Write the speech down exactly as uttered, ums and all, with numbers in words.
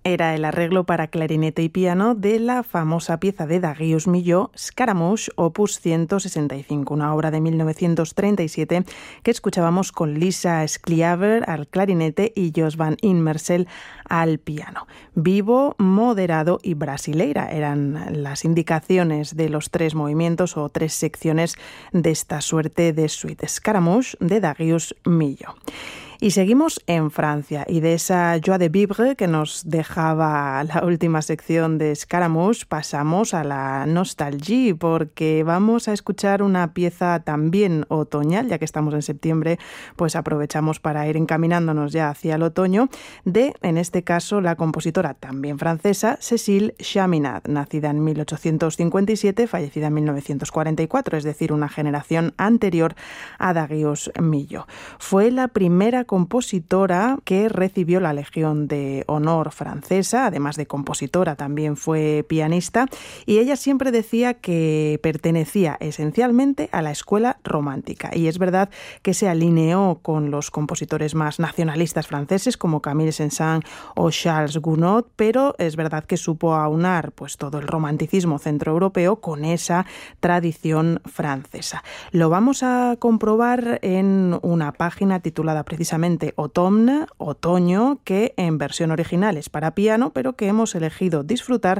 Era el arreglo para clarinete y piano de la famosa pieza de Darius Milhaud, Scaramouche, opus ciento sesenta y cinco, una obra de mil novecientos treinta y siete que escuchábamos con Lisa Skljaver al clarinete y Jos van Immersel al piano. Vivo, moderado y brasileira eran las indicaciones de los tres movimientos o tres secciones de esta suerte de suite Scaramouche de Darius Milhaud. Y seguimos en Francia, y de esa joie de vivre que nos dejaba la última sección de Scaramouche pasamos a la nostalgie, porque vamos a escuchar una pieza también otoñal, ya que estamos en septiembre, pues aprovechamos para ir encaminándonos ya hacia el otoño, de, en este caso, la compositora también francesa, Cécile Chaminade, nacida en mil ochocientos cincuenta y siete, fallecida en mil novecientos cuarenta y cuatro, es decir, una generación anterior a Darius Milhaud. Fue la primera compositora que recibió la Legión de Honor francesa, además de compositora también fue pianista, y ella siempre decía que pertenecía esencialmente a la escuela romántica, y es verdad que se alineó con los compositores más nacionalistas franceses como Camille Saint-Saëns o Charles Gounod, pero es verdad que supo aunar pues todo el romanticismo centroeuropeo con esa tradición francesa. Lo vamos a comprobar en una página titulada precisamente Automne, Otoño, que en versión original es para piano, pero que hemos elegido disfrutar